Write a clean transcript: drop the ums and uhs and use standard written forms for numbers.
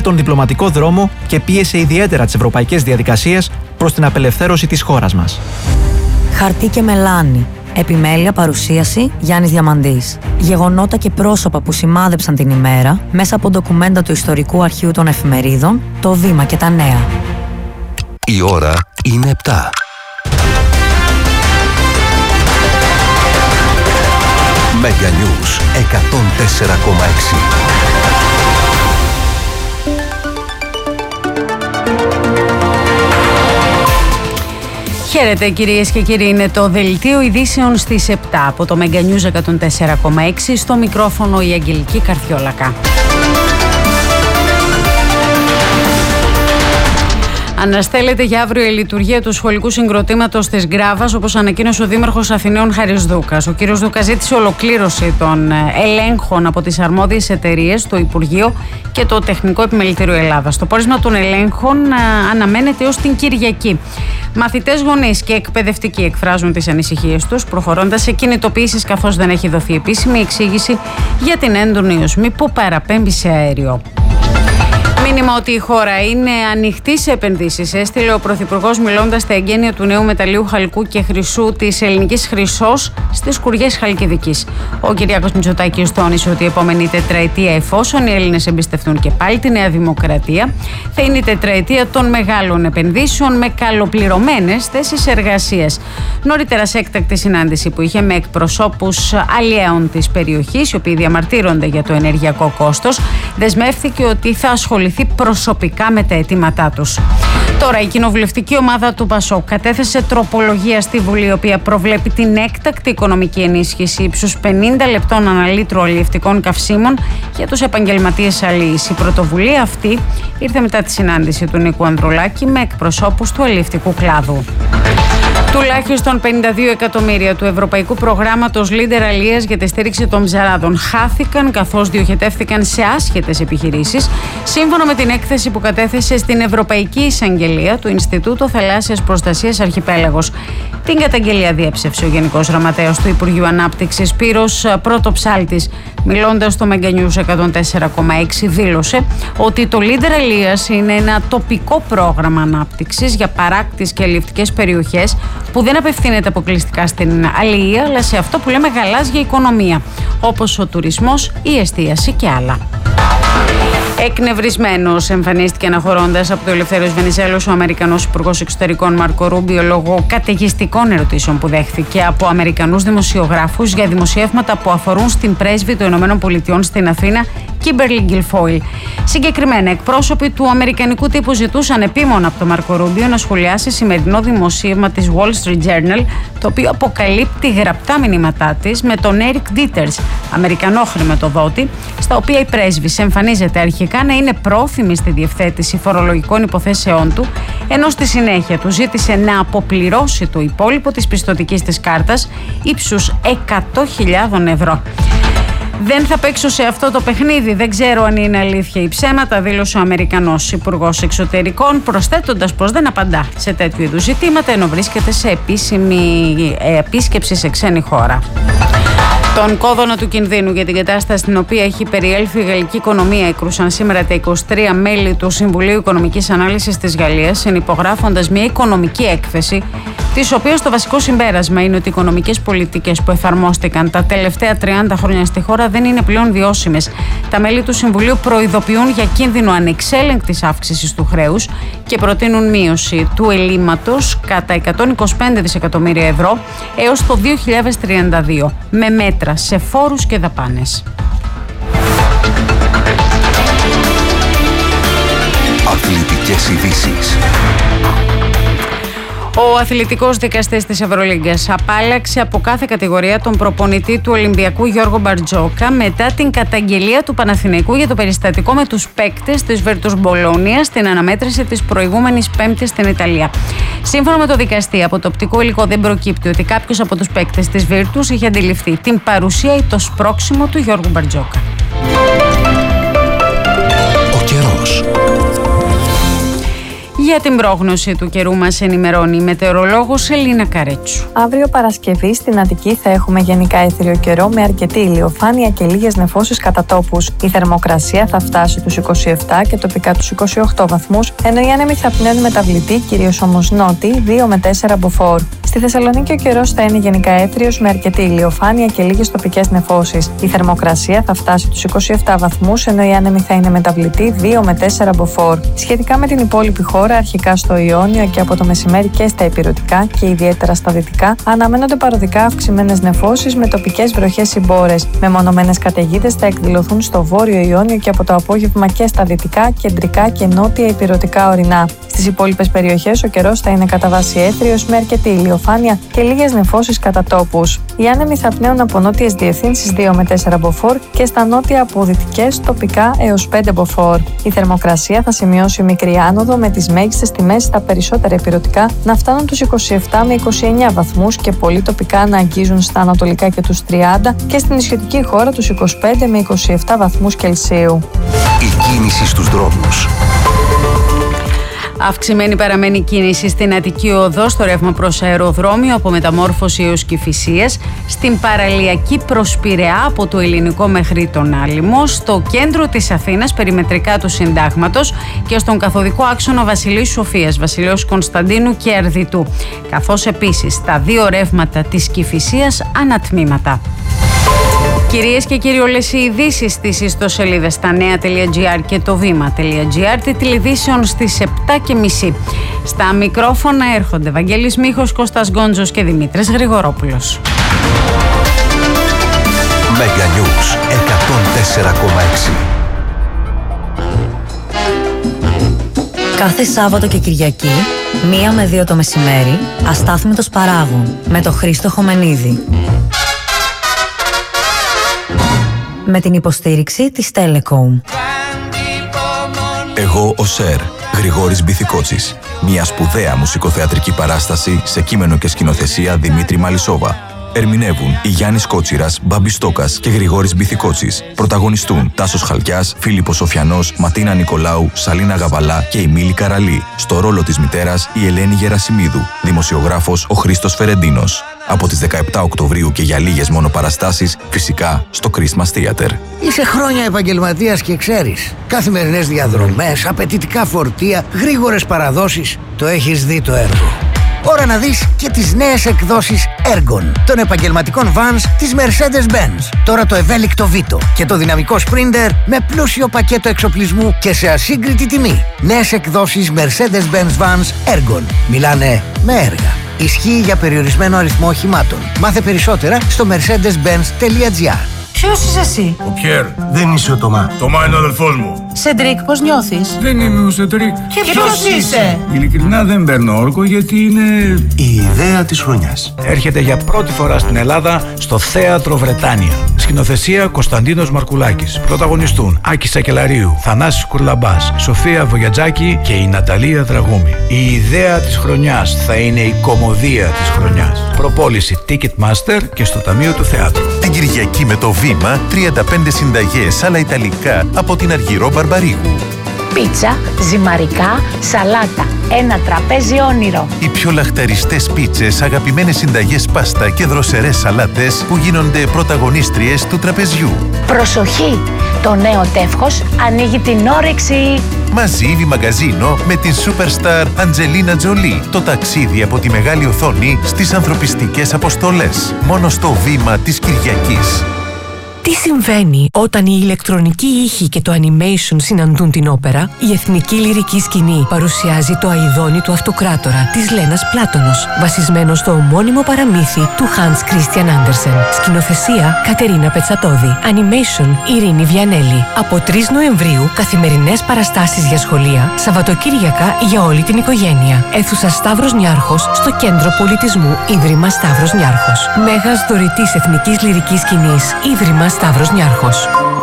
τον διπλωματικό δρόμο και πίεσε ιδιαίτερα τις ευρωπαϊκές διαδικασίες προς την απελευθέρωση της χώρας μας. Χαρτί και μελάνι. Επιμέλεια, παρουσίαση Γιάννης Διαμαντής. Γεγονότα και πρόσωπα που σημάδεψαν την ημέρα μέσα από ντοκουμέντα του Ιστορικού Αρχείου των Εφημερίδων, το Βήμα και τα Νέα. Η ώρα είναι 7. Mega News 104,6. Χαίρετε κυρίες και κύριοι, είναι το Δελτίο Ειδήσεων στις 7 από το Mega News 104,6, στο μικρόφωνο η Αγγελική Καρδιόλακα. Αναστέλλεται για αύριο η λειτουργία του σχολικού συγκροτήματος της Γκράβας, όπως ανακοίνωσε ο Δήμαρχος Αθηναίων Χάρης Δούκας. Ο κ. Δούκας ζήτησε ολοκλήρωση των ελέγχων από τις αρμόδιες εταιρείες, το Υπουργείο και το Τεχνικό Επιμελητήριο Ελλάδας. Το πόρισμα των ελέγχων αναμένεται ως την Κυριακή. Μαθητές, γονείς και εκπαιδευτικοί εκφράζουν τις ανησυχίες τους, προχωρώντας σε κινητοποιήσεις, καθώς δεν έχει δοθεί επίσημη εξήγηση για την έντονη οσμή που παραπέμπει σε αέριο. Μήνυμα ότι η χώρα είναι ανοιχτή σε επενδύσεις έστειλε ο Πρωθυπουργός, μιλώντας στα εγγένεια του νέου μεταλλείου χαλκού και χρυσού της ελληνικής Χρυσός στις Κουριές Χαλκιδικής. Ο Κυριάκος Μητσοτάκης τόνισε ότι η επόμενη τετραετία, εφόσον οι Έλληνες εμπιστευτούν και πάλι τη Νέα Δημοκρατία, θα είναι η τετραετία των μεγάλων επενδύσεων με καλοπληρωμένες θέσεις εργασίας. Νωρίτερα, σε έκτακτη συνάντηση που είχε με εκπροσώπους αλλιέων της περιοχής, οι οποίοι διαμαρτύρονται για το ενεργειακό κόστος, δεσμεύθηκε ότι θα ασχοληθεί προσωπικά με τα αιτήματά τους. Τώρα, η κοινοβουλευτική ομάδα του ΠΑΣΟΚ κατέθεσε τροπολογία στη Βουλή, η οποία προβλέπει την έκτακτη οικονομική ενίσχυση ύψους 50 λεπτών ανά λίτρο αλλιευτικών καυσίμων για τους επαγγελματίες αλλιείς. Η πρωτοβουλία αυτή ήρθε μετά τη συνάντηση του Νίκου Ανδρουλάκη με εκπροσώπους του αλλιευτικού κλάδου. Τουλάχιστον 52 εκατομμύρια του Ευρωπαϊκού Προγράμματος Leader Αλίας για τη στήριξη των ψαράδων χάθηκαν, καθώς διοχετεύθηκαν σε άσχετες επιχειρήσεις, σύμφωνα με την έκθεση που κατέθεσε στην Ευρωπαϊκή Εισαγγελία του Ινστιτούτου Θαλάσσιας Προστασίας Αρχιπέλαγος. Την καταγγελία διέψευσε ο Γενικός Γραμματέας του Υπουργείου Ανάπτυξης, Σπύρος Πρωτοψάλτης. Μιλώντας στο Mega News 104,6, δήλωσε ότι το Leader Αλίας είναι ένα τοπικό πρόγραμμα ανάπτυξης για παράκτης και αλλιευτικές περιοχές που δεν απευθύνεται αποκλειστικά στην αλληλεία, αλλά σε αυτό που λέμε γαλάζια οικονομία, όπως ο τουρισμός, η εστίαση και άλλα. Εκνευρισμένος εμφανίστηκε αναχωρώντας από το Ελευθέριος Βενιζέλος ο Αμερικανός Υπουργός Εξωτερικών Μάρκο Ρούμπιο λόγω καταιγιστικών ερωτήσεων που δέχθηκε από Αμερικανούς δημοσιογράφους για δημοσιεύματα που αφορούν στην πρέσβη των ΗΠΑ στην Αθήνα, Κίμπερλι Γκιλφόιλ. Συγκεκριμένα, εκπρόσωποι του αμερικανικού τύπου ζητούσαν επίμονα από τον Μάρκο Ρούμπιο να σχολιάσει σημερινό δημοσίευμα της Wall Street Journal, το οποίο αποκαλύπτει γραπτά μηνύματά της με τον Eric Dieters, Αμερικανό χρηματοδότη, στα οποία η πρέσβης εμφανίζεται αρχικά να είναι πρόθυμη στη διευθέτηση φορολογικών υποθέσεών του, ενώ στη συνέχεια του ζήτησε να αποπληρώσει το υπόλοιπο της πιστωτικής της κάρτας ύψους 100.000 ευρώ. «Δεν θα παίξω σε αυτό το παιχνίδι, δεν ξέρω αν είναι αλήθεια ή ψέματα», δήλωσε ο Αμερικανός Υπουργός Εξωτερικών, προσθέτοντας πως δεν απαντά σε τέτοιου είδους ζητήματα ενώ βρίσκεται σε επίσημη επίσκεψη σε ξένη χώρα. Τον κόδωνα του κινδύνου για την κατάσταση στην οποία έχει περιέλθει η γαλλική οικονομία έκρουσαν σήμερα τα 23 μέλη του Συμβουλίου Οικονομικής Ανάλυσης της Γαλλίας, συνυπογράφοντας μια οικονομική έκθεση, της οποίας το βασικό συμπέρασμα είναι ότι οι οικονομικές πολιτικές που εφαρμόστηκαν τα τελευταία 30 χρόνια στη χώρα δεν είναι πλέον βιώσιμες. Τα μέλη του Συμβουλίου προειδοποιούν για κίνδυνο ανεξέλεγκτης αύξησης του χρέους και προτείνουν μείωση του ελλείμματος κατά 125 δισεκατομμύρια ευρώ έως το 2032, με μέτρα σε φόρους και δαπάνες. Αθλητικές ειδήσεις. Ο αθλητικός δικαστής της Ευρωλίγκας απάλλαξε από κάθε κατηγορία τον προπονητή του Ολυμπιακού Γιώργο Μπαρτζόκα μετά την καταγγελία του Παναθηναϊκού για το περιστατικό με τους παίκτες της Βίρτους Μπολόνια στην αναμέτρηση της προηγούμενης Πέμπτης στην Ιταλία. Σύμφωνα με το δικαστή, από το οπτικό υλικό δεν προκύπτει ότι κάποιος από τους παίκτες της Βίρτους είχε αντιληφθεί την παρουσία ή το σπρώξιμο του Γιώργου Μπαρτζόκα. Ο καιρός. Για την πρόγνωση του καιρού μας ενημερώνει η μετεωρολόγος Ελίνα Καρέτσου. Αύριο Παρασκευή στην Αττική θα έχουμε γενικά έθριο καιρό με αρκετή ηλιοφάνεια και λίγες νεφώσεις κατά τόπους. Η θερμοκρασία θα φτάσει τους 27 και τοπικά τους 28 βαθμούς, ενώ οι άνεμοι θα πνέουν μεταβλητή, κυρίως όμως νότιοι, 2 με 4 μποφόρ. Στη Θεσσαλονίκη ο καιρός θα είναι γενικά έθριος με αρκετή ηλιοφάνεια και λίγες τοπικές νεφώσεις. Η θερμοκρασία θα φτάσει τους 27 βαθμούς, ενώ οι άνεμοι θα είναι μεταβλητή 2 με 4 μποφόρ. Σχετικά με την υπόλοιπη χώρα, αρχικά στο Ιόνιο και από το μεσημέρι και στα ηπειρωτικά και ιδιαίτερα στα δυτικά, αναμένονται παροδικά αυξημένες νεφώσεις με τοπικές βροχές ή μπόρες. Μεμονωμένες καταιγίδες θα εκδηλωθούν στο βόρειο Ιόνιο και από το απόγευμα και στα δυτικά, κεντρικά και νότια ηπειρωτικά ορεινά. Στις υπόλοιπες περιοχές ο καιρός θα είναι κατά βάση έθριος με αρκετή ηλιοφάνεια και λίγες νεφώσεις κατά τόπους. Οι άνεμοι θα πνέουν από νότιες διευθύνσεις 2 με 4 μποφόρ και στα νότια από δυτικές τοπικά έως 5 μποφόρ. Η θερμοκρασία θα σημειώσει μικρή άνοδο με τις μέγιστες τιμές στα περισσότερα ηπειρωτικά να φτάνουν τους 27 με 29 βαθμούς και πολύ τοπικά να αγγίζουν στα ανατολικά και τους 30 και στην νησιωτική χώρα τους 25 με 27 βαθμούς Κελσίου. Η κίνηση στους δρόμους. Αυξημένη παραμένει κίνηση στην Αττική Οδό, στο ρεύμα προς αεροδρόμιο από Μεταμόρφωση έως Κηφισίας, στην παραλιακή προς Πειραιά από το Ελληνικό μέχρι τον Άλυμο, στο κέντρο της Αθήνας περιμετρικά του Συντάγματος και στον καθοδικό άξονα Βασιλείου Σοφίας, Βασιλέως Κωνσταντίνου και Αρδιτού, καθώς επίσης τα δύο ρεύματα της Κηφισίας ανατμήματα. Κυρίες και κύριοι, όλες οι ειδήσεις στις ιστοσελίδες στα νέα.gr και το βήμα.gr, τίτλοι ειδήσεων στις 7:30. Στα μικρόφωνα έρχονται Βαγγέλης Μίχος, Κώστας Γκόντζος και Δημήτρης Γρηγορόπουλος. Μέγα Νιούς 104,6. Κάθε Σάββατο και Κυριακή, 1 με 2 το μεσημέρι, Αστάθμητος Παράγων, με το Χρήστο Χομενίδη. Με την υποστήριξη της Telecom. Εγώ ο Σερ, Γρηγόρης Μπιθικότσης. Μια σπουδαία μουσικοθεατρική παράσταση σε κείμενο και σκηνοθεσία Δημήτρη Μαλισσόβα. Ερμηνεύουν η Γιάννης Κότσιρας, Μπάμπης Στόκας και Γρηγόρης Μπιθικότσης. Πρωταγωνιστούν Τάσος Χαλκιάς, Φίλιππος Σοφιανός, Ματίνα Νικολάου, Σαλίνα Γαβαλά και η Μίλη Καραλή. Στο ρόλο της μητέρας η Ελένη Γερασιμίδου. Δημοσιογράφος ο Χρήστος Φερεντίνος. Από τις 17 Οκτωβρίου και για λίγες μόνο παραστάσεις, φυσικά στο Christmas Theater. Είσαι χρόνια επαγγελματίας και ξέρεις. Καθημερινές διαδρομές, απαιτητικά φορτία, γρήγορες παραδόσεις. Το έχεις δει το έργο. Ώρα να δεις και τις νέες εκδόσεις Ergon των επαγγελματικών vans της Mercedes-Benz. Τώρα το ευέλικτο Vito και το δυναμικό Sprinter με πλούσιο πακέτο εξοπλισμού και σε ασύγκριτη τιμή. Νέες εκδόσεις Mercedes-Benz vans Ergon. Μιλάνε με έργα. Ισχύει για περιορισμένο αριθμό οχημάτων. Μάθε περισσότερα στο mercedes-benz.gr. Ποιος είσαι εσύ? Ο Πιέρ. Δεν είσαι ο Τωμά. Τωμά είναι ο αδελφός μου. Σεντρίκ, πώς νιώθεις? Δεν είμαι ο Σεντρίκ. Και ποιος είσαι? Ειλικρινά δεν παίρνω όρκο γιατί είναι η ιδέα της χρονιάς. Έρχεται για πρώτη φορά στην Ελλάδα στο Θέατρο Βρετάνια. Σκηνοθεσία Κωνσταντίνος Μαρκουλάκης. Πρωταγωνιστούν Άκη Σακελαρίου, Θανάσης Κουρλαμπάς, Σοφία Βογιατζάκη και η Ναταλία Δραγούμη. Η ιδέα της χρονιάς θα είναι η κωμωδία της χρονιάς. Προπόληση Ticketmaster και στο Ταμείο του Θεάτρου. Την Κυριακή με το Βήμα, 35 συνταγές άλλα ιταλικά από την Αργυρό Μπαρμπαρίγου. Πίτσα, ζυμαρικά, σαλάτα. Ένα τραπέζι όνειρο. Οι πιο λαχταριστές πίτσες, αγαπημένες συνταγές πάστα και δροσερές σαλάτες που γίνονται πρωταγωνίστριες του τραπεζιού. Προσοχή! Το νέο τεύχος ανοίγει την όρεξη. Μαζίβι μαγκαζίνο με την superstar Αντζελίνα Τζολί. Το ταξίδι από τη μεγάλη οθόνη στις ανθρωπιστικές αποστολές. Μόνο στο Βήμα της Κυριακής. Τι συμβαίνει όταν η ηλεκτρονική ήχη και το animation συναντούν την όπερα? Η Εθνική Λυρική Σκηνή παρουσιάζει το Αηδόνι του Αυτοκράτορα της Λένας Πλάτωνος, βασισμένο στο ομώνυμο παραμύθι του Hans Christian Andersen. Σκηνοθεσία Κατερίνα Πετσατόδη. Animation Ειρήνη Βιανέλη. Από 3 Νοεμβρίου καθημερινές παραστάσεις για σχολεία, Σαββατοκύριακα για όλη την οικογένεια. Αίθουσα Σταύρος Νιάρχος στο Κέντρο Πολιτισμού Ίδρυμα Σταύρος Νιάρχος. Μέγας δωρητής Εθνικής Λυρικής Σκηνής Ίδρυμα Σταύρος Νιάρχος.